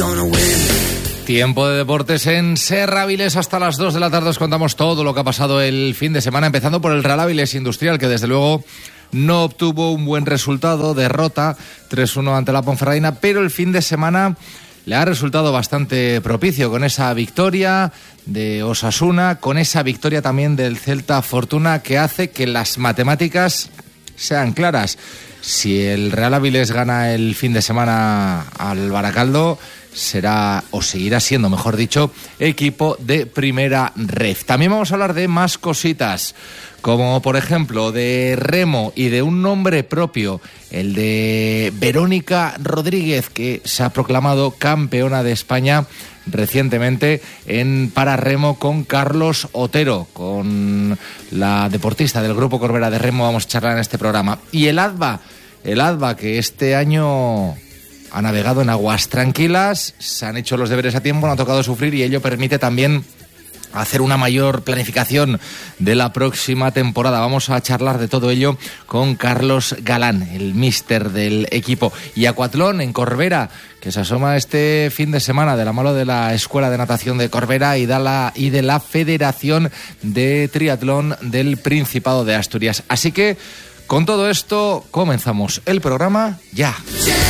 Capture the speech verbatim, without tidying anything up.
Tiempo de deportes en Serra Avilés. Hasta las dos de la tarde os contamos todo lo que ha pasado el fin de semana, empezando por el Real Avilés Industrial, que desde luego no obtuvo un buen resultado, derrota tres uno ante la Ponferradina, pero el fin de semana le ha resultado bastante propicio con esa victoria de Osasuna, con esa victoria también del Celta Fortuna, que hace que las matemáticas sean claras. Si el Real Avilés gana el fin de semana al Baracaldo, será, o seguirá siendo, mejor dicho, equipo de primera ref. También vamos a hablar de más cositas, como por ejemplo de remo y de un nombre propio, el de Verónica Rodríguez, que se ha proclamado campeona de España recientemente en pararremo con Carlos Otero, con la deportista del Grupo Corbera de Remo. Vamos a charlar en este programa. Y el ADVA, el ADVA que este año ha navegado en aguas tranquilas, se han hecho los deberes a tiempo, no ha tocado sufrir, y ello permite también hacer una mayor planificación de la próxima temporada. Vamos a charlar de todo ello con Carlos Galán, el míster del equipo. Y acuatlón en Corbera, que se asoma este fin de semana de la mano de la Escuela de Natación de Corbera y de la, y de la Federación de Triatlón del Principado de Asturias. Así que con todo esto comenzamos el programa ya.